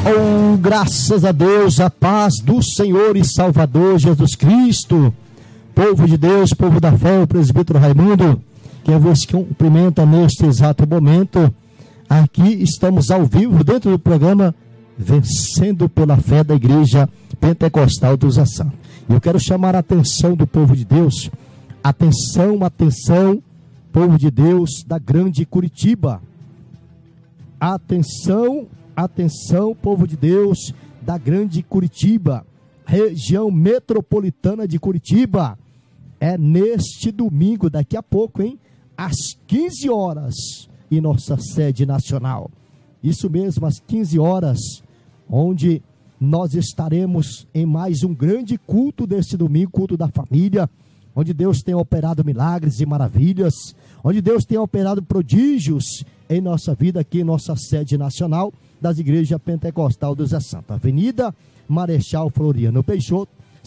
Oh, graças a Deus, a paz do Senhor e Salvador Jesus Cristo. Povo de Deus, povo da fé, o presbítero Raimundo, que eu vos cumprimento neste exato momento. Aqui estamos ao vivo dentro do programa Vencendo pela Fé da Igreja Pentecostal dos Santos. E eu quero chamar a atenção do povo de Deus. Atenção, atenção, povo de Deus da grande Curitiba. Atenção, atenção, povo de Deus da grande Curitiba, região metropolitana de Curitiba. É neste domingo, daqui a pouco, hein? Às 15 horas, em nossa sede nacional. Isso mesmo, às 15 horas, onde nós estaremos em mais um grande culto deste domingo, culto da família, onde Deus tem operado milagres e maravilhas, onde Deus tem operado prodígios em nossa vida, aqui em nossa sede nacional das Igrejas Pentecostal dos Santos. Avenida Marechal Floriano Peixoto,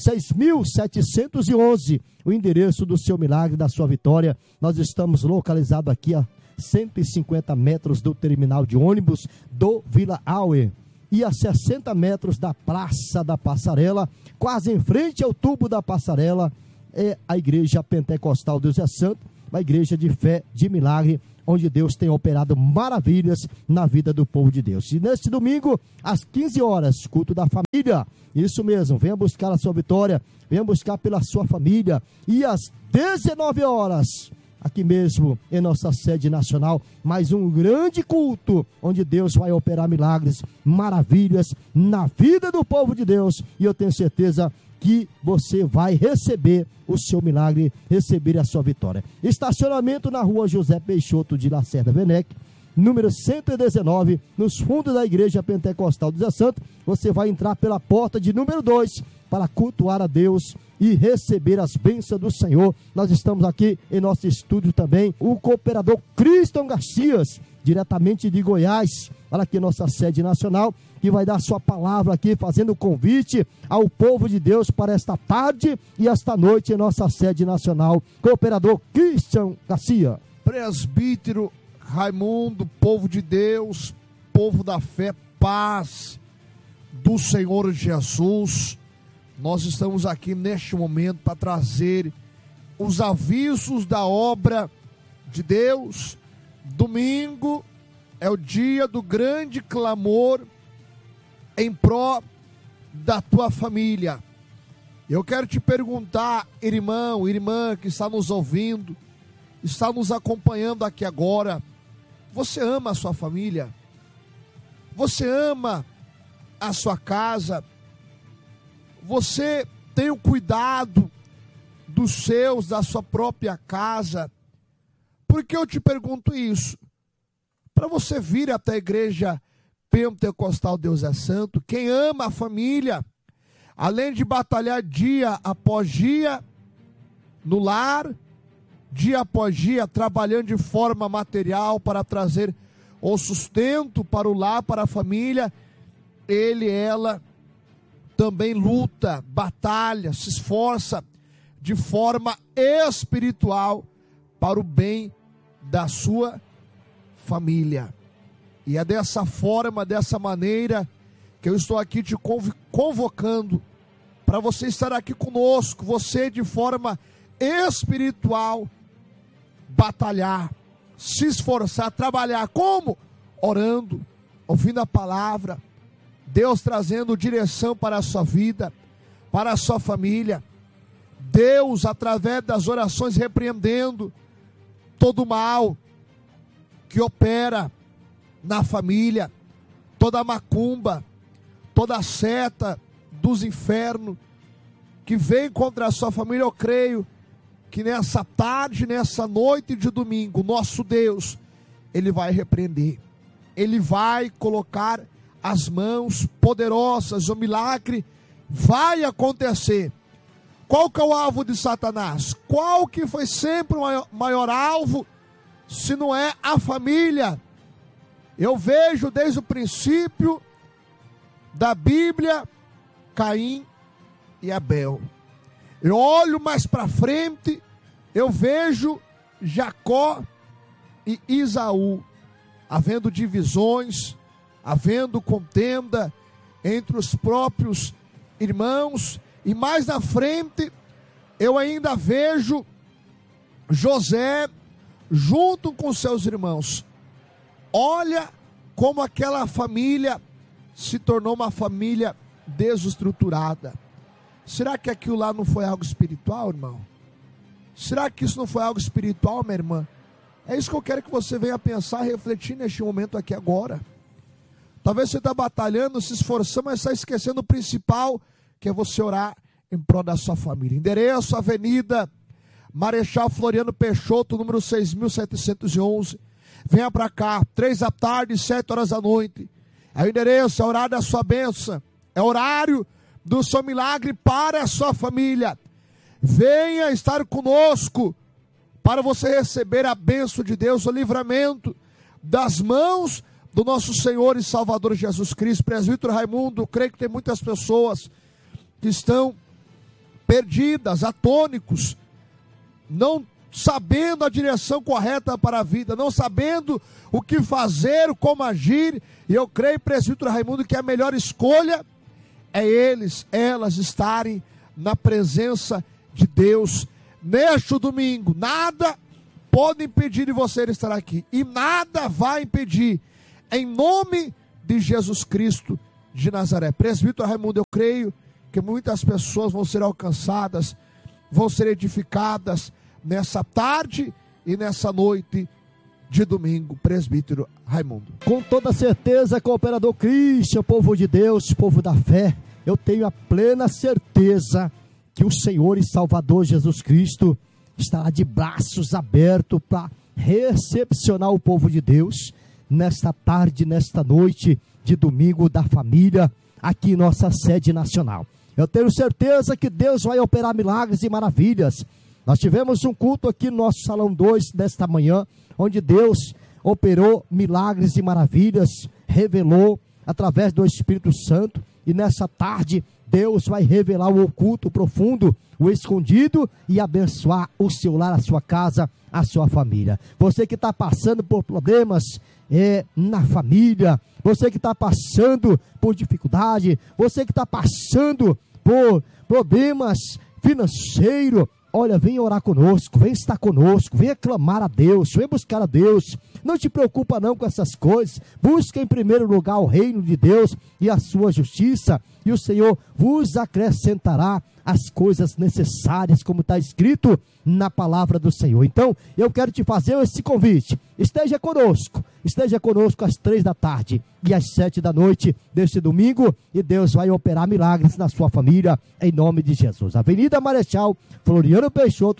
6.711, o endereço do seu milagre, da sua vitória. Nós estamos localizados aqui a 150 metros do terminal de ônibus do Vila Auer e a 60 metros da Praça da Passarela, quase em frente ao tubo da Passarela, é a Igreja Pentecostal dos Santos, uma igreja de fé, de milagre, onde Deus tem operado maravilhas na vida do povo de Deus. E neste domingo, às 15 horas, culto da família, isso mesmo, venha buscar a sua vitória, venha buscar pela sua família. E às 19 horas, aqui mesmo, em nossa sede nacional, mais um grande culto, onde Deus vai operar milagres, maravilhas na vida do povo de Deus. E eu tenho certeza que você vai receber o seu milagre, receber a sua vitória. Estacionamento na rua José Peixoto de Lacerda Venec, número 119, nos fundos da Igreja Pentecostal dos Santos. Você vai entrar pela porta de número 2 para cultuar a Deus e receber as bênçãos do Senhor. Nós estamos aqui em nosso estúdio também, o cooperador Cristian Garcias, diretamente de Goiás, para aqui nossa sede nacional, que vai dar sua palavra aqui, fazendo o convite ao povo de Deus para esta tarde e esta noite em nossa sede nacional. Cooperador Cristian Garcia. Presbítero Raimundo, povo de Deus, povo da fé, paz do Senhor Jesus. Nós estamos aqui neste momento para trazer os avisos da obra de Deus. Domingo é o dia do grande clamor em pró da tua família. Eu quero te perguntar, irmão, irmã que está nos ouvindo, está nos acompanhando aqui agora, você ama a sua família? Você ama a sua casa? Você tem o cuidado dos seus, da sua própria casa? Por que eu te pergunto isso? Para você vir até a Igreja Pentecostal Deus é Santo, quem ama a família, além de batalhar dia após dia no lar, dia após dia trabalhando de forma material para trazer o sustento para o lar, para a família, ela também luta, batalha, se esforça de forma espiritual para o bem da sua família. E é dessa forma, dessa maneira, que eu estou aqui te convocando para você estar aqui conosco, você de forma espiritual, batalhar, se esforçar, trabalhar. Como? Orando, ouvindo a palavra, Deus trazendo direção para a sua vida, para a sua família. Deus, através das orações, repreendendo todo o mal que opera na família, toda a macumba, toda a seta dos infernos que vem contra a sua família. Eu creio que nessa tarde, nessa noite de domingo, nosso Deus, Ele vai repreender, Ele vai colocar as mãos poderosas, o milagre vai acontecer. Qual que é o alvo de Satanás? Qual que foi sempre o maior alvo, se não é a família? Eu vejo desde o princípio da Bíblia, Caim e Abel. Eu olho mais para frente, eu vejo Jacó e Esaú, havendo divisões, havendo contenda, entre os próprios irmãos. E mais na frente, eu ainda vejo José junto com seus irmãos. Olha como aquela família se tornou uma família desestruturada. Será que aquilo lá não foi algo espiritual, irmão? Será que isso não foi algo espiritual, minha irmã? É isso que eu quero que você venha pensar, refletir neste momento aqui agora. Talvez você está batalhando, se esforçando, mas está esquecendo o principal, que é você orar em prol da sua família. Endereço, Avenida Marechal Floriano Peixoto, número 6.711. Venha para cá, 3 da tarde, 7 horas da noite. É o endereço, é o horário da sua bênção. É o horário do seu milagre para a sua família. Venha estar conosco para você receber a bênção de Deus, o livramento das mãos do nosso Senhor e Salvador Jesus Cristo. Presbítero Raimundo, creio que tem muitas pessoas que estão perdidas, atônicos, não sabendo a direção correta para a vida, não sabendo o que fazer, como agir. E eu creio, presbítero Raimundo, que a melhor escolha é elas estarem na presença de Deus neste domingo. Nada pode impedir de você estar aqui, e nada vai impedir, em nome de Jesus Cristo de Nazaré. Presbítero Raimundo, eu creio que muitas pessoas vão ser alcançadas, vão ser edificadas nessa tarde e nessa noite de domingo. Presbítero Raimundo. Com toda certeza, cooperador Cristian, povo de Deus, povo da fé, eu tenho a plena certeza que o Senhor e Salvador Jesus Cristo estará de braços abertos para recepcionar o povo de Deus nesta tarde, nesta noite de domingo da família, aqui em nossa sede nacional. Eu tenho certeza que Deus vai operar milagres e maravilhas. Nós tivemos um culto aqui no nosso Salão 2 desta manhã, onde Deus operou milagres e maravilhas, revelou através do Espírito Santo, e nessa tarde Deus vai revelar o oculto, o profundo, o escondido, e abençoar o seu lar, a sua casa, a sua família. Você que está passando por problemas na família, você que está passando por dificuldade, você que está passando por problemas financeiros, olha, vem orar conosco, vem estar conosco, vem clamar a Deus, vem buscar a Deus. Não te preocupa não com essas coisas. Busca em primeiro lugar o reino de Deus e a sua justiça, e o Senhor vos acrescentará as coisas necessárias, como está escrito na palavra do Senhor. Então, eu quero te fazer esse convite. Esteja conosco às 3 da tarde e às 7 da noite deste domingo, e Deus vai operar milagres na sua família, em nome de Jesus. Avenida Marechal Floriano Peixoto,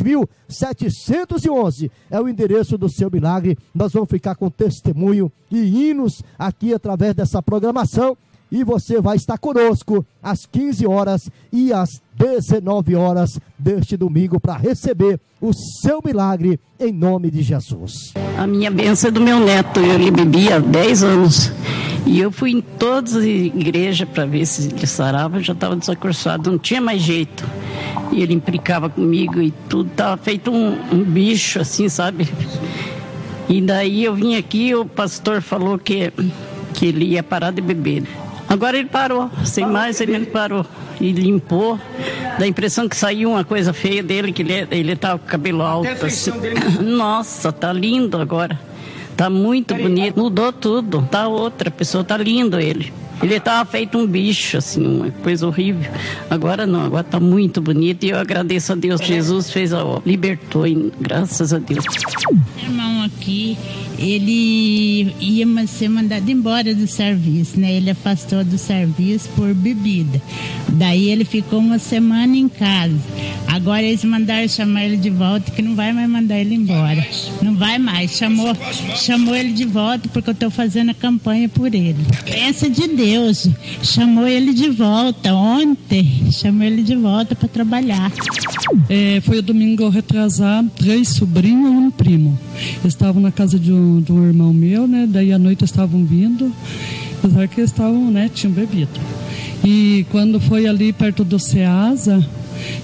6.711 é o endereço do seu milagre. Nós vamos ficar com testemunho e hinos aqui através dessa programação, e você vai estar conosco às 15 horas e às 19 horas deste domingo para receber o seu milagre em nome de Jesus. A minha bênção é do meu neto. Ele bebia há 10 anos e eu fui em todas as igrejas para ver se ele sarava. Eu já estava desacursado, não tinha mais jeito, e ele implicava comigo e tudo, estava feito um bicho assim, sabe? E daí eu vim aqui, o pastor falou que ele ia parar de beber. Agora ele parou, sem mais ele parou e limpou. Dá a impressão que saiu uma coisa feia dele, que ele tá com o cabelo alto assim. Nossa, tá lindo agora, tá muito bonito, mudou tudo, tá outra pessoa, tá lindo ele. Ele estava feito um bicho, assim, uma coisa horrível. Agora não, agora está muito bonito, e eu agradeço a Deus. Jesus fez a obra, libertou, graças a Deus. Meu irmão aqui, ele ia ser mandado embora do serviço, né? Ele afastou do serviço por bebida. Daí ele ficou uma semana em casa. Agora eles mandaram chamar ele de volta, que não vai mais mandar ele embora. Não vai mais. Chamou ele de volta, porque eu estou fazendo a campanha por ele. Pensa de Deus, chamou ele de volta ontem, chamou ele de volta para trabalhar. Foi o domingo retrasado, 3 sobrinhos e um primo. Eles estavam na casa de um irmão meu, né? Daí à noite estavam vindo, apesar que eles estavam, né? Tinham bebido. E quando foi ali perto do Ceasa,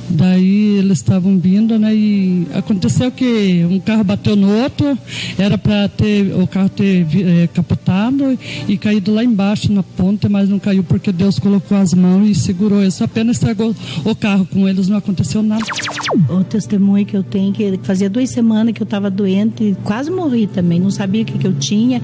Daí eles estavam vindo, né? E aconteceu que um carro bateu no outro, era para o carro ter capotado e caído lá embaixo na ponta, mas não caiu porque Deus colocou as mãos e segurou. Isso apenas estragou o carro, com eles não aconteceu nada. O testemunho que eu tenho, que fazia 2 semanas que eu estava doente e quase morri também, não sabia o que eu tinha.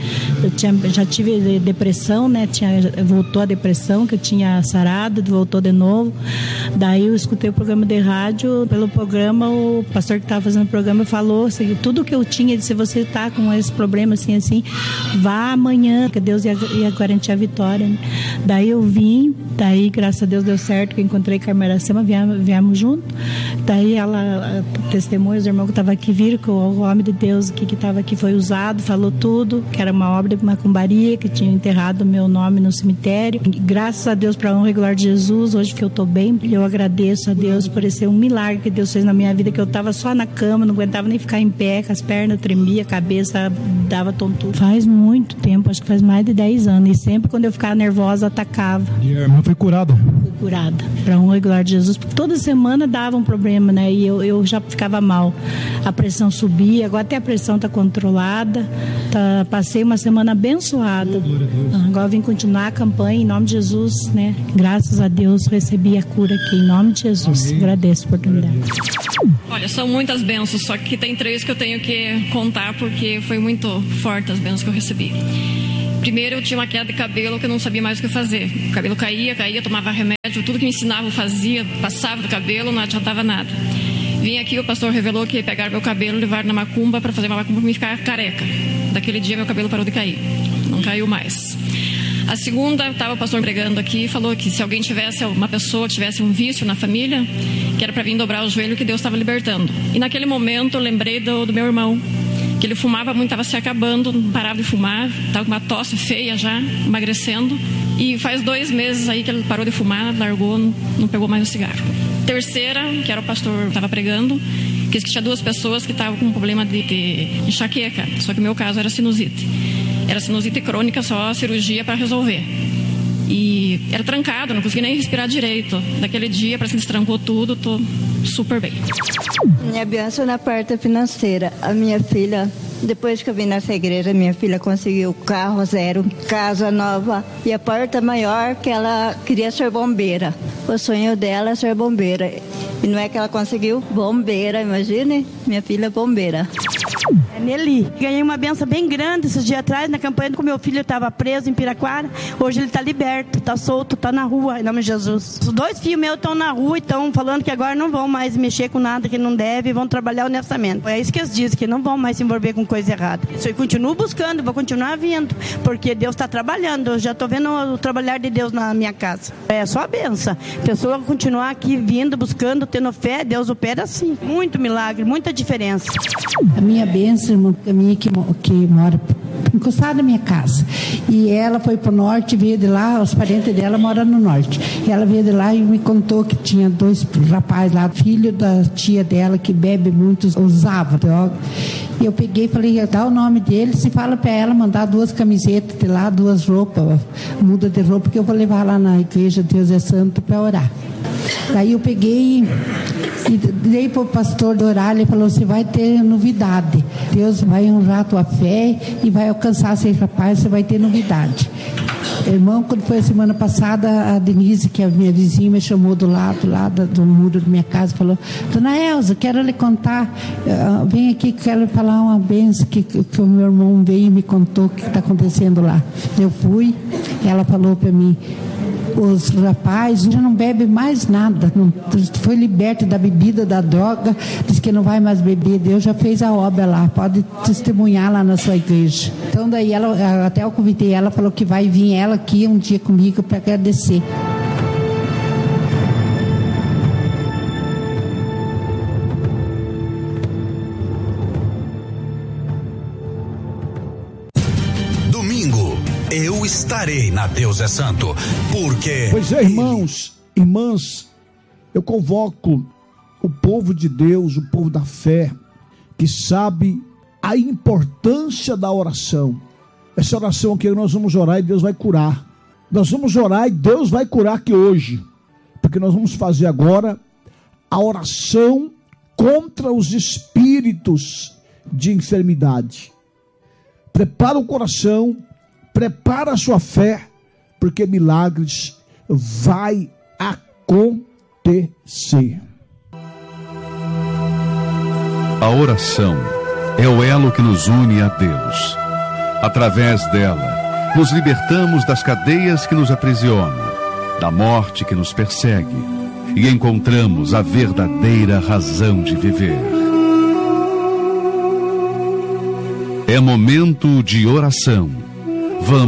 Já tive depressão, né? Voltou a depressão, que eu tinha sarado, voltou de novo. Daí eu escutei o programa de rádio, pelo programa, o pastor que estava fazendo o programa falou assim, tudo que eu tinha, se você está com esse problema assim, vá amanhã, que Deus ia garantir a vitória, né? Daí eu vim, daí graças a Deus deu certo, que eu encontrei com a irmã Iracema, viemos junto. Daí ela testemunha, os irmãos que estavam aqui viram que o homem de Deus que estava aqui foi usado, falou tudo, que era uma obra de macumbaria, que tinha enterrado o meu nome no cemitério. E, graças a Deus, para a honra e glória de Jesus, hoje que eu estou bem, eu agradeço a Deus por esse milagre que Deus fez na minha vida, que eu estava só na cama, não aguentava nem ficar em pé, que as pernas tremiam, a cabeça dava tontura. Faz muito tempo, acho que faz mais de 10 anos, e sempre quando eu ficava nervosa, atacava. E a irmã foi curada? Fui curada, para a honra e glória de Jesus, porque toda semana dava um problema, né, e eu já ficava mal, a pressão subia, agora até a pressão está controlada, passei uma semana abençoada, agora vim continuar a campanha em nome de Jesus, né, graças a Deus recebi a cura aqui, em nome de Jesus. Amém. Agradeço a oportunidade. Olha, são muitas bênçãos, só que tem 3 que eu tenho que contar porque foi muito forte as bênçãos que eu recebi. Primeiro, eu tinha uma queda de cabelo que eu não sabia mais o que fazer. O cabelo caía, tomava remédio, tudo que me ensinava eu fazia, passava do cabelo, não adiantava nada. Vim aqui, o pastor revelou que pegaram meu cabelo, levaram na macumba para fazer uma macumba para me ficar careca. Daquele dia meu cabelo parou de cair, não caiu mais. A segunda, estava o pastor pregando aqui, falou que se alguém tivesse, uma pessoa que tivesse um vício na família, que era para vir dobrar o joelho, que Deus estava libertando. E naquele momento eu lembrei do meu irmão, que ele fumava muito, estava se acabando, não parava de fumar, estava com uma tosse feia já, emagrecendo. E faz 2 meses aí que ele parou de fumar, largou, não pegou mais o cigarro. Terceira, que era o pastor, estava pregando, que tinha 2 pessoas que estavam com um problema de enxaqueca, só que o meu caso era sinusite. Era sinusite crônica, só cirurgia para resolver. E era trancado, não conseguia nem respirar direito. Daquele dia, parece que destrancou tudo, tô super bem. Minha bênção na parte financeira. A minha filha, depois que eu vim nessa igreja, minha filha conseguiu carro zero, casa nova e a porta maior, que ela queria ser bombeira. O sonho dela é ser bombeira. E não é que ela conseguiu? Bombeira, imagine, minha filha bombeira. É Nelly. Ganhei uma benção bem grande esses dias atrás, na campanha que o meu filho estava preso em Piraquara. Hoje ele está liberto, está solto, está na rua, em nome de Jesus. Os 2 filhos meus estão na rua e estão falando que agora não vão mais mexer com nada que não deve e vão trabalhar honestamente. É isso que eles dizem, que não vão mais se envolver com coisa errada. Isso eu continuo buscando, vou continuar vindo, porque Deus está trabalhando. Eu já estou vendo o trabalhar de Deus na minha casa. É só a benção. A pessoa continuar aqui vindo, buscando, tendo fé, Deus opera assim. Muito milagre, muita diferença. A minha bênção, a minha que mora encostada na minha casa. E ela foi para o norte, veio de lá, os parentes dela moram no norte. Ela veio de lá e me contou que tinha 2 rapazes lá, filho da tia dela, que bebe muito, usava droga. E eu peguei e falei, dá o nome deles e fala para ela mandar 2 camisetas de lá, 2 roupas, muda de roupa, que eu vou levar lá na igreja Deus é Santo para orar. Daí eu peguei e dei para o pastor orar, ele falou, você vai ter novidade. Deus vai honrar a tua fé e vai alcançar esses rapazes, você vai ter novidade. Irmão, quando foi a semana passada, a Denise, que é a minha vizinha, me chamou do lado do muro da minha casa, falou, dona Elza, quero lhe contar, vem aqui que quero falar uma benção que o meu irmão veio e me contou o que está acontecendo lá. Eu fui, ela falou para mim, os rapazes já não bebem mais nada, não, foi liberto da bebida, da droga, diz que não vai mais beber, Deus já fez a obra lá, pode testemunhar lá na sua igreja. Então daí até eu convidei ela, falou que vai vir ela aqui um dia comigo para agradecer. Eu estarei na Deus é Santo, porque... Pois é, irmãos, irmãs, eu convoco o povo de Deus, o povo da fé, que sabe a importância da oração. Essa oração aqui nós vamos orar e Deus vai curar. Nós vamos orar e Deus vai curar aqui hoje, porque nós vamos fazer agora a oração contra os espíritos de enfermidade. Prepara o coração, prepara a sua fé, porque milagres vai acontecer. A oração é o elo que nos une a Deus. Através dela, nos libertamos das cadeias que nos aprisionam, da morte que nos persegue, e encontramos a verdadeira razão de viver. É momento de oração. Vamos